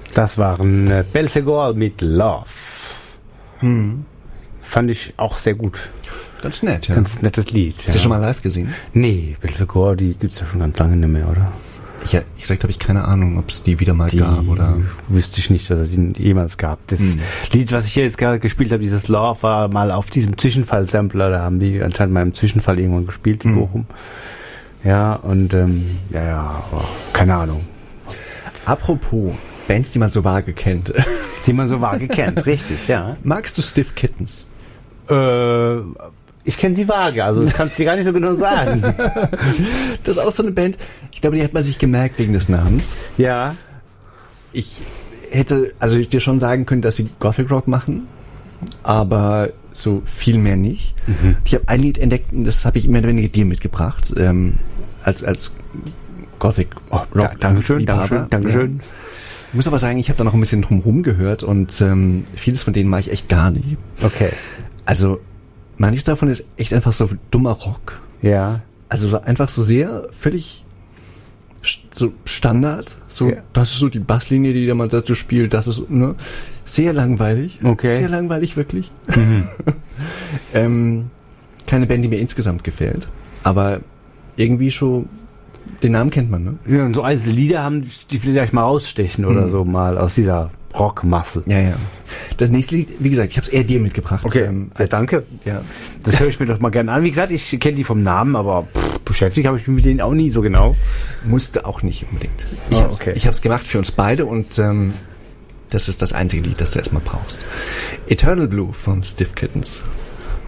Das waren Belphegor mit Love. Fand ich auch sehr gut. Ganz nett, ja. Ganz nettes Lied. Hast du schon mal live gesehen? Nee, Belphegor, die gibt's ja schon ganz lange nicht mehr, oder? Ja, ich gesagt habe ich keine Ahnung, ob es die wieder mal gab, oder? Wüsste ich nicht, dass es die jemals gab. Das Lied, was ich hier jetzt gerade gespielt habe, dieses Love, war mal auf diesem Zwischenfall-Sampler, da haben die anscheinend mal im Zwischenfall irgendwann gespielt, in Bochum. Ja, und keine Ahnung. Apropos Bands, die man so vage kennt. Die man so vage kennt, richtig, ja. Magst du Stiff Kittens? Ich kenne sie vage, also das kannst du dir gar nicht so genau sagen. Das ist auch so eine Band, ich glaube, die hat man sich gemerkt wegen des Namens. Ja. Ich hätte dir schon sagen können, dass sie Gothic Rock machen, aber so viel mehr nicht. Ich habe ein Lied entdeckt, das habe ich mehr oder weniger dir mitgebracht, als Gothic Rock. Dankeschön. Ja. Ich muss aber sagen, ich habe da noch ein bisschen drumherum gehört und vieles von denen mache ich echt gar nicht. Okay. Also manches davon ist echt einfach so dummer Rock. Ja. Also so einfach so sehr völlig so Standard. So, das ist so die Basslinie, die da mal dazu spielt. Das ist sehr langweilig. Okay. Sehr langweilig, wirklich. Keine Band, die mir insgesamt gefällt. Aber irgendwie schon, den Namen kennt man, ne? Ja, und so einzelne Lieder haben, die vielleicht mal rausstechen oder so mal aus dieser Rockmasse. Ja. Das nächste Lied, wie gesagt, ich habe es eher dir mitgebracht. Okay, danke. Ja. Das höre ich mir doch mal gerne an. Wie gesagt, ich kenne die vom Namen, aber beschäftigt habe ich mich mit denen auch nie so genau. Musste auch nicht unbedingt. Ich habe es gemacht für uns beide und das ist das einzige Lied, das du erstmal brauchst. Eternal Blue von Stiff Kittens.